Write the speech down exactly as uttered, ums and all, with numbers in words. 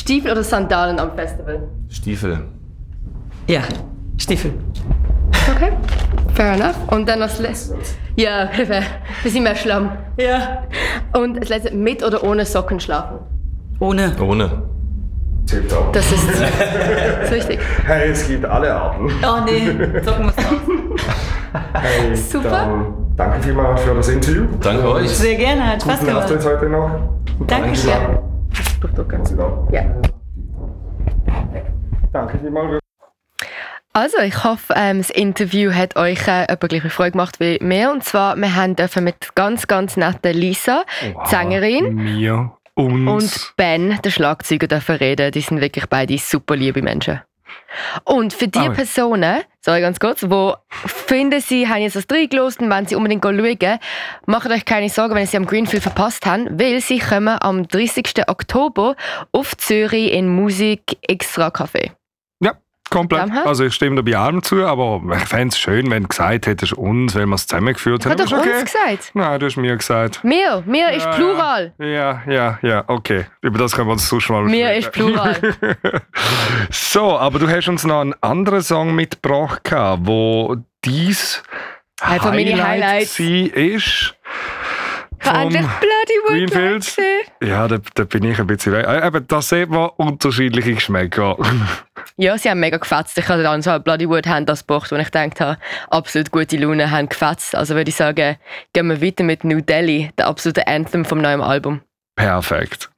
Stiefel oder Sandalen am Festival? Stiefel. Ja, Stiefel. Okay, fair enough. Und dann das letzte. Ja, ein bisschen mehr Schlamm. Ja. Und das letzte, mit oder ohne Socken schlafen? Ohne. Ohne. Tipptopp. Das ist, das ist wichtig. Hey, es gibt alle Arten. Oh nee, sagen wir es aus. Hey, Super. Dann danke vielmals für das Interview. Danke euch. Sehr gerne, hat Spaß Guten gemacht. Auftritt heute noch. Danke schön. Ja. Danke vielmals. Also, ich hoffe, ähm, das Interview hat euch äh, etwa gleich Freude gemacht wie mir. Und zwar, wir haben dürfen mit ganz, ganz netten Lisa, die Sängerin, Mir und, und Ben, der Schlagzeuger, dürfen reden. Die sind wirklich beide super liebe Menschen. Und für die Oh. Personen, sorry ganz kurz, die finden, sie haben jetzt das reingelassen und wollen sie unbedingt schauen, macht euch keine Sorgen, wenn sie am Greenfield verpasst haben, weil sie kommen am dreißigsten Oktober auf Zürich in Musik Extra Café. ja, komplett. Zusammen? Also ich stimme da bei allem zu, aber ich fände es schön, wenn du gesagt hättest, uns, weil wir es zusammengeführt Ich haben. habe doch Aber ist uns gesagt. Nein, du hast mir gesagt. Mir, mir ist Ja, Plural. Ja, ja, ja, okay. Über das können wir uns sonst mal Mir besprechen. ist Plural. So, aber du hast uns noch einen anderen Song mitgebracht, wo dies Ein von meinen Highlights. sie ist. Ich habe endlich Bloody Wood Greenfield. gesehen. Ja, da, da bin ich ein bisschen weg. Äh, Eben, da sieht man unterschiedliche Geschmäcker. Ja, sie haben mega gefetzt. Ich hatte dann so Bloody Wood haben das gebracht, wo ich gedacht habe, absolut gute Laune, haben gefetzt. Also würde ich sagen, gehen wir weiter mit New Delhi, der absolute Anthem vom neuen Album. Perfekt.